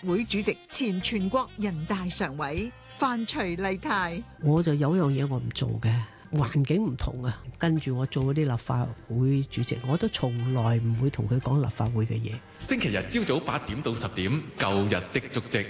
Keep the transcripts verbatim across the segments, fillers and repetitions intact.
會主席、前全國人大常委范徐麗泰。 我就有樣嘢我唔做嘅，環境唔同啊。跟住我做嗰啲立法會主席，我都從來唔會同佢講立法會嘅嘢。 星期日朝早八點到十點，舊日的足跡。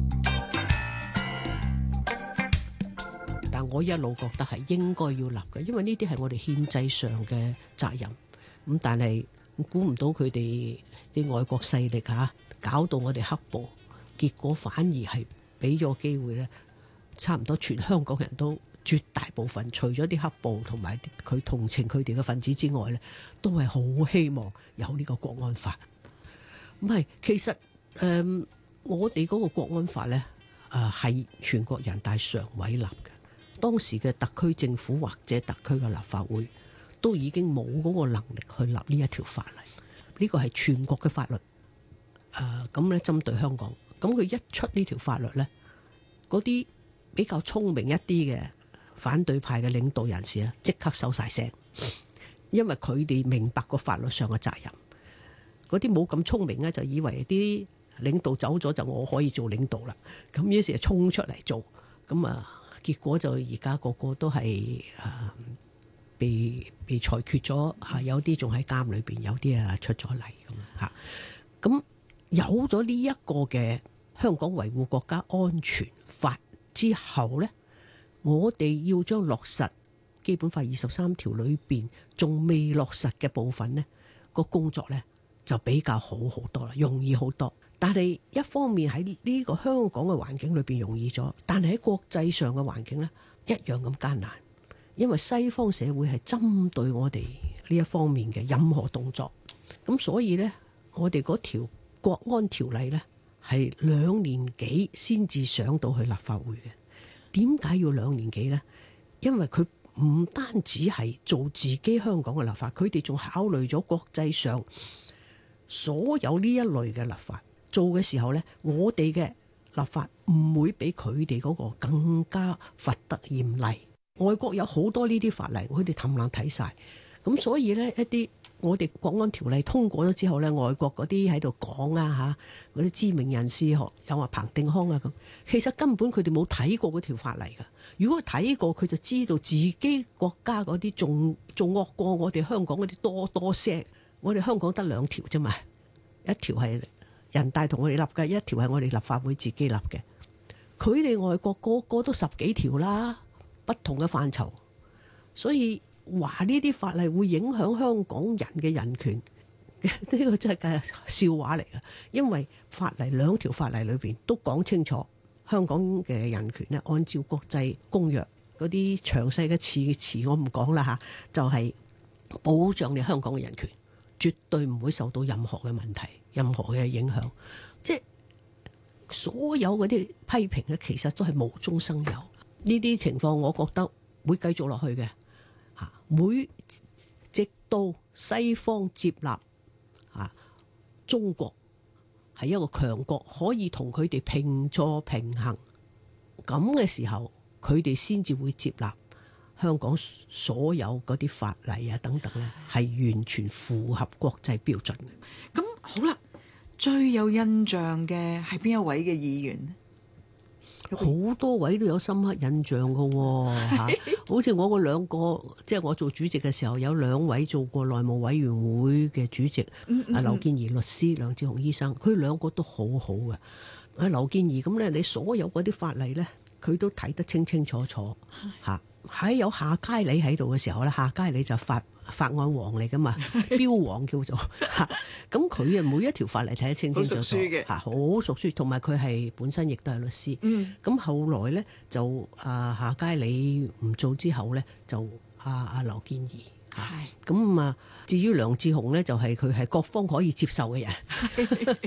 但我一路覺得係應該要立嘅，因為呢啲係我哋憲制上嘅責任。咁但係估唔到佢哋啲外國勢力嚇搞到我哋黑暴，結果反而係俾咗機會咧，差唔多全香港人都絕大部分，除咗啲黑暴同埋佢同情佢哋嘅分子之外咧，都係好希望有呢個國安法。唔係，其實誒、呃、我哋嗰個國安法咧誒係全國人大常委立嘅。當時嘅特區政府或者特區嘅立法會都已經冇嗰個能力去立呢一條法例，呢個係全國嘅法律。誒咁咧，針對香港，咁佢一出呢條法律咧，嗰啲比較聰明一啲嘅反對派嘅領導人士啊，即刻收晒聲，因為佢哋明白個法律上嘅責任。嗰啲冇咁聰明咧，就以為啲領導走咗就我可以做領導啦，咁於是就衝出嚟做，咁啊。結果就而家個個都係誒、呃、被被裁決咗嚇，有啲仲喺監裏邊，有啲啊出咗嚟咁嚇。咁有咗呢一個嘅香港維護國家安全法之後呢，我哋要將落實基本法二十三條裏邊仲未落實嘅部分呢，個工作呢就比較好好多啦，容易好多。但係一方面喺呢個香港嘅環境裏邊容易咗，但係喺國際上嘅環境呢，一樣咁艱難，因為西方社會係針對我哋呢一方面嘅任何動作，咁所以呢，我哋嗰條國安條例呢係兩年幾先至上到去立法會嘅。點解要兩年幾呢？因為佢唔單止係做自己香港嘅立法，佢哋仲考慮咗國際上所有呢一類嘅立法。做嘅時候呢，我哋嘅立法唔會比佢哋嗰個更加罰得嚴厲。外國有好多呢啲法例，佢哋冚唪唥睇晒。咁所以呢，一啲我哋國安條例通過咗之後呢，外國嗰啲喺度講啊嚇，嗰啲知名人士學有話彭定康啊咁，其實根本佢哋冇睇過嗰條法例㗎。如果睇過，佢就知道自己國家嗰啲仲仲惡過我哋香港嗰啲多多些。我哋香港得兩條啫嘛，一條係人大同我哋立嘅，一條係我哋立法會自己立嘅。佢哋外國個個都十幾條啦，不同嘅範疇，所以話呢啲法例會影響香港人嘅人權，呢個真係嘅笑話嚟嘅。因為法例兩條法例裏邊都講清楚，香港嘅人權咧，按照國際公約嗰啲詳細嘅詞詞我唔講啦嚇，就係保障你香港嘅人權，絕對唔會受到任何嘅問題。任何嘅影響，即係所有嗰啲批評咧，其實都係無中生有。呢啲情況，我覺得會繼續落去嘅。嚇，每直到西方接納嚇中國係一個強國，可以同佢哋平坐平衡咁嘅時候，佢哋先至會接納香港所有嗰啲法例啊等等咧，係完全符合國際標準嘅。 咁好啦。最有印象嘅係邊一位嘅議員？ 好多位都有深刻印象㗎喎嚇，好似我嗰兩個，即係我做主席嘅時候，有兩位做過內務委員會嘅主席， 嗯嗯、 啊劉健儀律師、梁智鴻醫生，佢兩個都好好嘅。啊劉健儀咁咧，你所有嗰啲法例咧，佢都睇得清清楚楚嚇。喺有夏佳理喺度嘅時候咧，夏佳理就法法案王嚟噶嘛，標王叫做嚇。咁佢啊每一條法例睇得清清楚楚，嚇好熟書，同埋佢係本身亦都係律師。咁、嗯、後來咧就啊夏佳理唔做之後咧，就阿阿劉健儀。係咁啊，至於梁智鴻咧，就係佢係各方可以接受嘅人。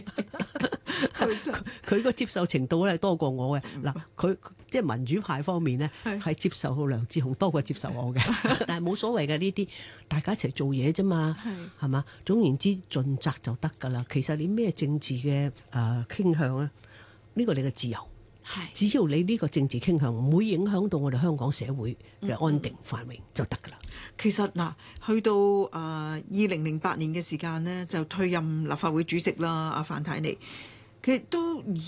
佢個接受程度咧多過我嘅。嗱，佢即係民主派方面咧係接受到梁智鴻多過接受我嘅，但係冇所謂嘅呢啲，大家一齊做嘢啫嘛，係嘛？總言之，盡責就得㗎啦。其實你咩政治嘅誒傾向咧，呢個你嘅自由。只要你呢個政治傾向唔會影響到我哋香港社會嘅安定繁榮就得㗎啦。 其實嗱，去到誒二零零八年嘅時間呢，就退任立法會主席啦，阿范太尼，其實都